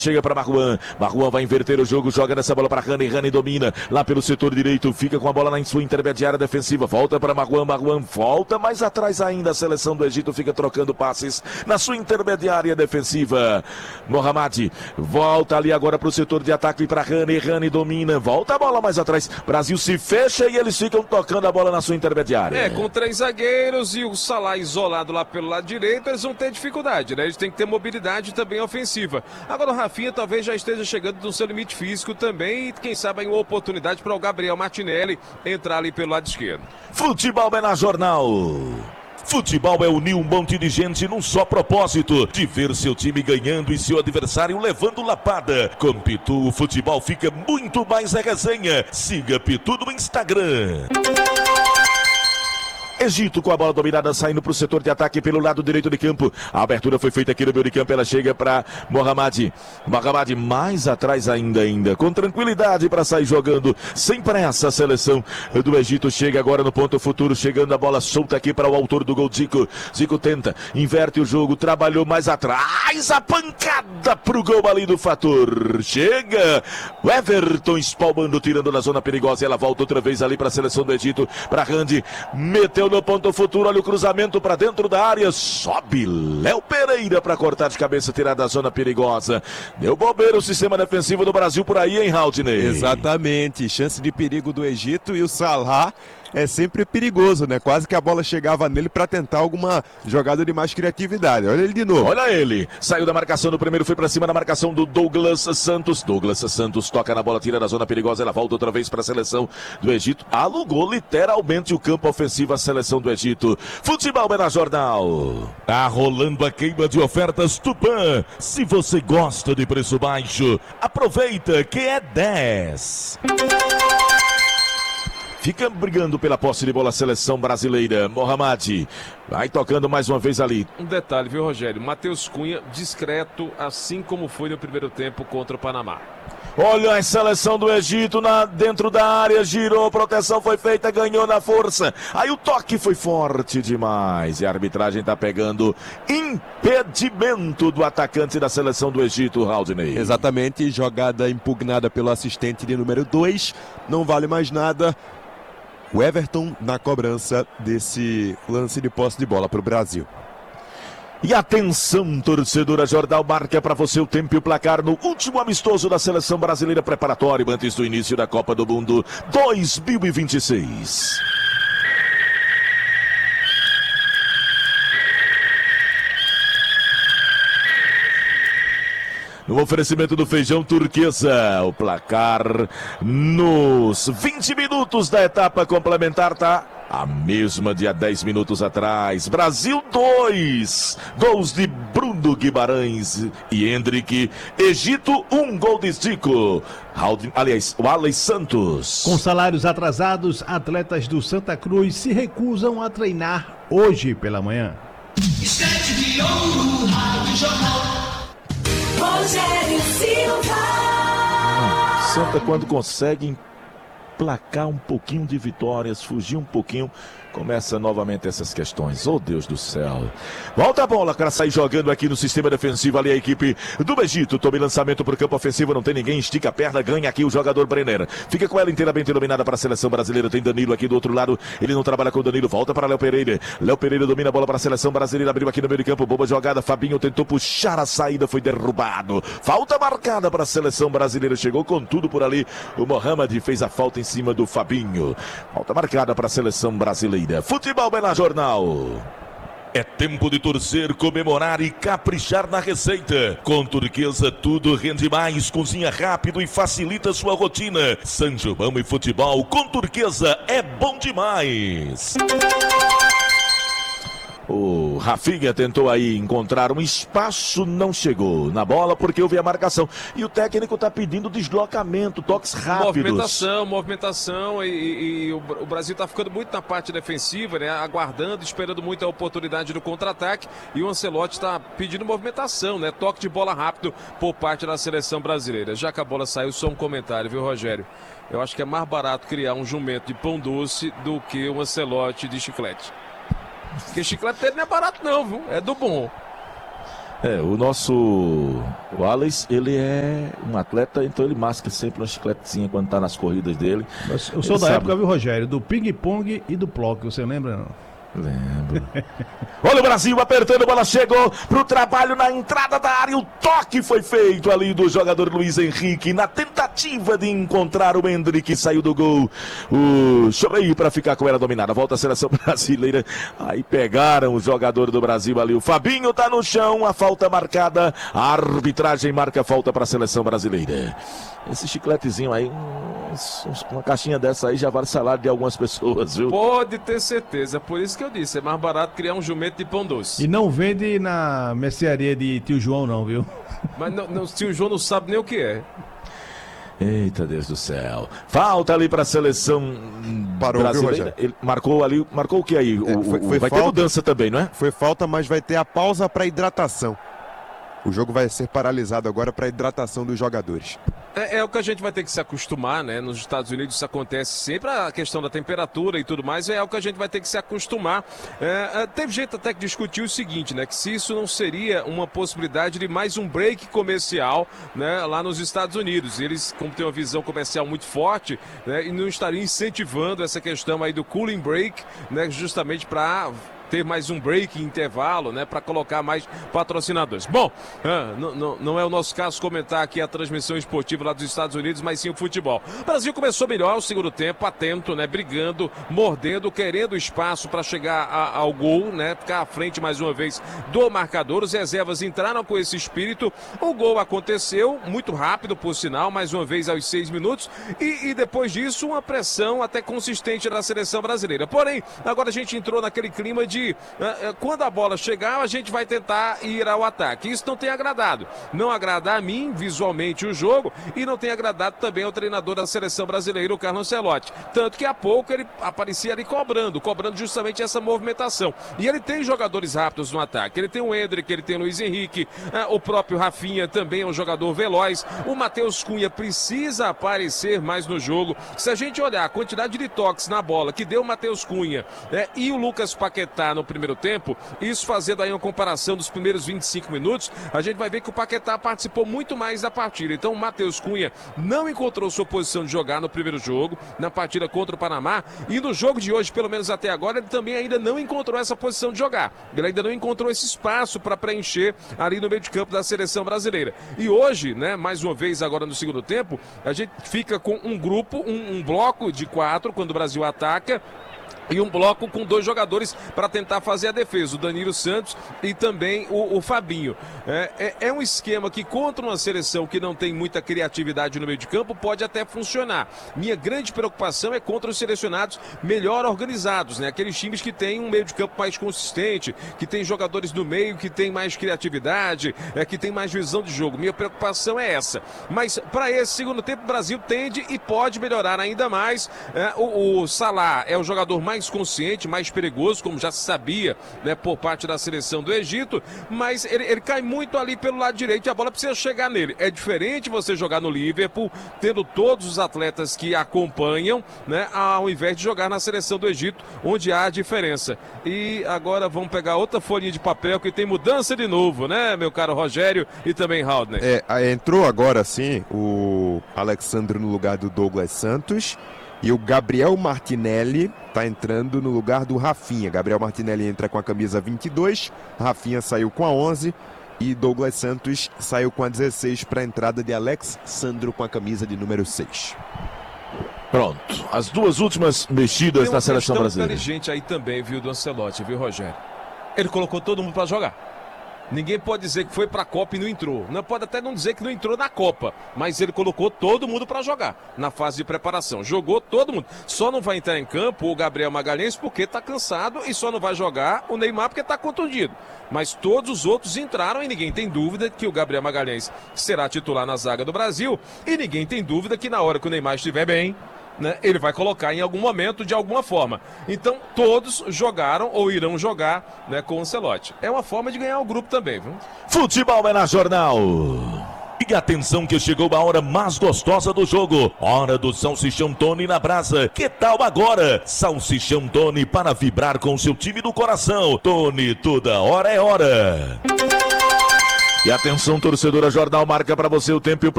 Chega para Marwan. Marwan vai inverter o jogo, joga nessa bola para Rani. Rani domina lá pelo setor direito, fica com a bola na sua intermediária defensiva. Volta para Marwan. Marwan volta mais atrás ainda. A seleção do Egito fica trocando passes na sua intermediária defensiva. Mohamed volta ali agora para o setor de ataque para Rani. Rani domina, volta a bola mais atrás. Brasil se fecha e eles ficam tocando a bola na sua intermediária. Com 3 zagueiros e o Salah isolado lá pelo lado direito, eles vão ter dificuldade, né? Eles têm que ter mobilidade também ofensiva. Agora o Rafinha talvez já esteja chegando no seu limite físico também e quem sabe uma oportunidade para o Gabriel Martinelli entrar ali pelo lado esquerdo. Futebol é na Jornal. Futebol é unir um monte de gente num só propósito, de ver seu time ganhando e seu adversário levando lapada. Com Pitu, o futebol fica muito mais a resenha. Siga Pitu no Instagram. Egito com a bola dominada, saindo para o setor de ataque pelo lado direito de campo. A abertura foi feita aqui no meio de campo, ela chega para Mohamed. Mohamed mais atrás ainda, com tranquilidade para sair jogando, sem pressa. A seleção do Egito chega agora no ponto futuro, chegando a bola solta aqui para o autor do gol, Zico. Zico tenta, inverte o jogo, trabalhou mais atrás, a pancada pro gol ali do Fator. Chega o Everton espalmando, tirando na zona perigosa, e ela volta outra vez ali para a seleção do Egito, para Randy, meteu no ponto futuro, olha o cruzamento para dentro da área, sobe Léo Pereira para cortar de cabeça, tirar da zona perigosa. Deu bobeira o sistema defensivo do Brasil por aí, hein, Haldney? Exatamente, chance de perigo do Egito, e o Salah é sempre perigoso, né? Quase que a bola chegava nele para tentar alguma jogada de mais criatividade. Olha ele de novo. Olha ele, saiu da marcação do primeiro, foi para cima da marcação do Douglas Santos. Douglas Santos toca na bola, tira da zona perigosa, ela volta outra vez para a seleção do Egito. Alugou literalmente o campo ofensivo a seleção do Egito. Futebol é na Jornal. Tá rolando a queima de ofertas Tupã. Se você gosta de preço baixo, aproveita que é 10. Fica brigando pela posse de bola a seleção brasileira. Mohamed vai tocando mais uma vez ali. Um detalhe, viu, Rogério? Matheus Cunha discreto, assim como foi no primeiro tempo contra o Panamá. Olha a seleção do Egito dentro da área, girou, proteção foi feita, ganhou na força. Aí o toque foi forte demais e a arbitragem tá pegando impedimento do atacante da seleção do Egito, Haldney. Exatamente, jogada impugnada pelo assistente de número 2, não vale mais nada. O Everton na cobrança desse lance de posse de bola para o Brasil. E atenção, torcedora, Jornal marca para você o tempo e o placar no último amistoso da seleção brasileira preparatório antes do início da Copa do Mundo 2026. No oferecimento do Feijão Turquesa, o placar nos 20 minutos da etapa complementar tá a mesma de há 10 minutos atrás. Brasil 2, gols de Bruno Guimarães e Hendrick. Egito 1, gol de Zico. Aliás, o Alex Santos. Com salários atrasados, atletas do Santa Cruz se recusam a treinar hoje pela manhã. Estante de ouro, Rádio Jornal. Rogério Silva. Santa, quando consegue emplacar um pouquinho de vitórias, fugir um pouquinho, começa novamente essas questões. Oh, Deus do céu. Volta a bola para sair jogando aqui no sistema defensivo. Ali a equipe do Egito. Tome lançamento para o campo ofensivo. Não tem ninguém. Estica a perna. Ganha aqui o jogador Brenner. Fica com ela inteiramente iluminada para a seleção brasileira. Tem Danilo aqui do outro lado. Ele não trabalha com o Danilo. Volta para Léo Pereira. Léo Pereira domina a bola para a seleção brasileira. Abriu aqui no meio de campo. Boa jogada. Fabinho tentou puxar a saída. Foi derrubado. Falta marcada para a seleção brasileira. Chegou com tudo por ali. O Mohamed fez a falta em cima do Fabinho. Falta marcada para a seleção brasileira. Futebol é na Jornal. É tempo de torcer, comemorar e caprichar na receita. Com Turquesa tudo rende mais, cozinha rápido e facilita sua rotina. São João e futebol com Turquesa é bom demais. O Rafinha tentou aí encontrar um espaço, não chegou na bola porque houve a marcação. E o técnico está pedindo deslocamento, toques rápidos. Movimentação e o Brasil está ficando muito na parte defensiva, né? Aguardando, esperando muito a oportunidade do contra-ataque. E o Ancelotti está pedindo movimentação, né? Toque de bola rápido por parte da seleção brasileira. Já que a bola saiu, só um comentário, viu, Rogério? Eu acho que é mais barato criar um jumento de pão doce do que um Ancelotti de chiclete. Porque chiclete dele não é barato não, viu? É do bom. O nosso o Alex, ele é um atleta, então ele masca sempre uma chicletezinha quando tá nas corridas dele. Eu sou da época, viu, Rogério? Do ping-pong e do plock, você lembra, não? Lembro. Olha o Brasil apertando, a bola chegou pro trabalho na entrada da área, o toque foi feito ali do jogador Luiz Henrique, na tentativa de encontrar o Hendrick, saiu do gol, o Choreio para ficar com ela dominada, volta a seleção brasileira, aí pegaram o jogador do Brasil ali, o Fabinho tá no chão, a falta marcada, a arbitragem marca a falta para a seleção brasileira. Esse chicletezinho aí, uma caixinha dessa aí já vale salário de algumas pessoas, viu? Pode ter certeza, por isso que eu disse, é mais barato criar um jumento de pão doce. E não vende na mercearia de tio João não, viu? Mas o tio João não sabe nem o que é. Eita Deus do céu. Falta ali para a seleção brasileira. Ele marcou o que aí? Vai ter mudança também, não é? Foi falta, mas vai ter a pausa para hidratação. O jogo vai ser paralisado agora para hidratação dos jogadores. É o que a gente vai ter que se acostumar, né? Nos Estados Unidos isso acontece sempre, a questão da temperatura e tudo mais, é o que a gente vai ter que se acostumar. Teve gente até que discutiu o seguinte, né? Que se isso não seria uma possibilidade de mais um break comercial, né? Lá nos Estados Unidos. Eles, como tem uma visão comercial muito forte, né? E não estariam incentivando essa questão aí do cooling break, né? Justamente para ter mais um break intervalo, né, para colocar mais patrocinadores. Bom, não é o nosso caso comentar aqui a transmissão esportiva lá dos Estados Unidos, mas sim o futebol. O Brasil começou melhor o segundo tempo, atento, né, brigando, mordendo, querendo espaço para chegar ao gol, né, ficar à frente mais uma vez do marcador. Os reservas entraram com esse espírito. O gol aconteceu muito rápido, por sinal, mais uma vez aos 6 minutos, e depois disso uma pressão até consistente da seleção brasileira. Porém, agora a gente entrou naquele clima de quando a bola chegar, a gente vai tentar ir ao ataque. Isso não tem agradado. Não agrada a mim, visualmente, o jogo, e não tem agradado também ao treinador da seleção brasileira, o Carlo Ancelotti. Tanto que há pouco ele aparecia ali cobrando justamente essa movimentação. E ele tem jogadores rápidos no ataque. Ele tem o Hendrick, ele tem o Luiz Henrique, o próprio Rafinha também é um jogador veloz. O Matheus Cunha precisa aparecer mais no jogo. Se a gente olhar a quantidade de toques na bola que deu o Matheus Cunha, e o Lucas Paquetá no primeiro tempo, isso fazendo aí uma comparação dos primeiros 25 minutos, a gente vai ver que o Paquetá participou muito mais da partida. Então o Matheus Cunha não encontrou sua posição de jogar no primeiro jogo, na partida contra o Panamá, e no jogo de hoje, pelo menos até agora, ele também ainda não encontrou essa posição de jogar. Ele ainda não encontrou esse espaço para preencher ali no meio de campo da seleção brasileira. E hoje, né, mais uma vez agora no segundo tempo, a gente fica com um grupo, um bloco de 4 quando o Brasil ataca, e um bloco com 2 jogadores para tentar fazer a defesa, o Danilo Santos e também o Fabinho. É um esquema que contra uma seleção que não tem muita criatividade no meio de campo pode até funcionar. Minha grande preocupação é contra os selecionados melhor organizados, né? Aqueles times que têm um meio de campo mais consistente, que tem jogadores no meio, que tem mais criatividade, que tem mais visão de jogo. Minha preocupação é essa. Mas para esse segundo tempo o Brasil tende e pode melhorar ainda mais. O Salah é o jogador mais consciente, mais perigoso, como já se sabia, né, por parte da seleção do Egito, mas ele cai muito ali pelo lado direito e a bola precisa chegar nele. É diferente você jogar no Liverpool, tendo todos os atletas que acompanham, né, ao invés de jogar na seleção do Egito, onde há a diferença. E agora vamos pegar outra folhinha de papel que tem mudança de novo, né, meu caro Rogério e também Haldner. Entrou agora sim o Alexandre no lugar do Douglas Santos. E o Gabriel Martinelli está entrando no lugar do Rafinha. Gabriel Martinelli entra com a camisa 22, Rafinha saiu com a 11 e Douglas Santos saiu com a 16 para a entrada de Alex Sandro com a camisa de número 6. Pronto, as 2 últimas mexidas na seleção brasileira. Tem uma inteligente aí também, viu, do Ancelotti, viu, Rogério? Ele colocou todo mundo para jogar. Ninguém pode dizer que foi para a Copa e não entrou. Não pode até não dizer que não entrou na Copa, mas ele colocou todo mundo para jogar na fase de preparação. Jogou todo mundo. Só não vai entrar em campo o Gabriel Magalhães porque está cansado e só não vai jogar o Neymar porque está contundido. Mas todos os outros entraram e ninguém tem dúvida que o Gabriel Magalhães será titular na zaga do Brasil e ninguém tem dúvida que na hora que o Neymar estiver bem, né, ele vai colocar em algum momento, de alguma forma. Então, todos jogaram ou irão jogar, né, com o Ancelotti. É uma forma de ganhar o grupo também, viu? Futebol é na Jornal. E atenção que chegou a hora mais gostosa do jogo. Hora do Salsichão Tony na brasa. Que tal agora? Salsichão Tony para vibrar com seu time do coração. Tony, toda hora é hora. E atenção, torcedora, Jornal marca para você o tempo e o